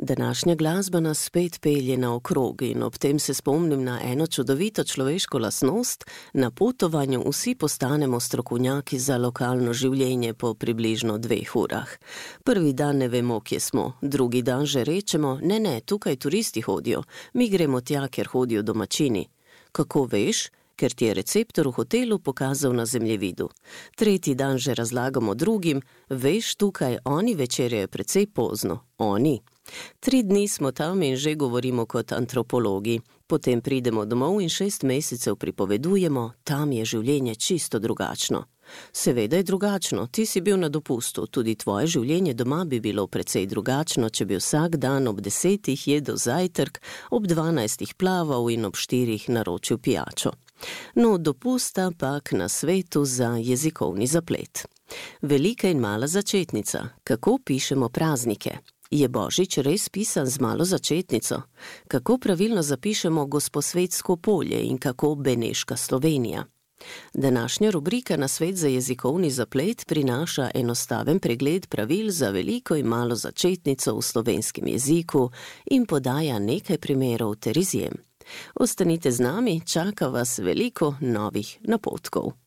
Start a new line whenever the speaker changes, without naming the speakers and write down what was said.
Današnja glasba nas spet pelje naokrog in ob tem se spomnim na eno čudovito človeško lastnost, na potovanju vsi postanemo strokovnjaki za lokalno življenje po približno 2 urah. Prvi dan ne vemo, kje smo, drugi dan že rečemo, ne, tukaj turisti hodijo, mi gremo tja, ker hodijo domačini. Kako veš? Ker ti je receptor v hotelu pokazal na zemljevidu. Tretji dan že razlagamo drugim, veš, tukaj oni večerjajo precej pozno. Oni. 3 dni smo tam in že govorimo kot antropologi. Potem pridemo domov in 6 mesecev pripovedujemo, tam je življenje čisto drugačno. Seveda je drugačno, ti si bil na dopustu, tudi tvoje življenje doma bi bilo precej drugačno, če bi vsak dan ob 10 jedel zajtrk, ob 12 plaval in ob 4 naročil pijačo. No, dopusta pak na svetu za jezikovni zaplet. Velika in mala začetnica. Kako pišemo praznike? Je Božič res pisan z malo začetnico? Kako pravilno zapišemo Gosposvetsko polje in kako Beneška Slovenija? Današnja rubrika Na svet za jezikovni zaplet prinaša enostaven pregled pravil za veliko in malo začetnico v slovenskem jeziku in podaja nekaj primerov ter izjem. Ostanite z nami, čaka vas veliko novih napotkov.